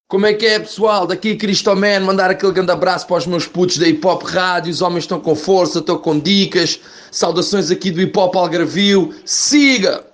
Como é que é, pessoal? Daqui Cristoman, mandar aquele grande abraço para os meus putos da Hip Hop Rádio. Os homens estão com força, estão com dicas. Saudações aqui do Hip Hop Algarvio. Siga!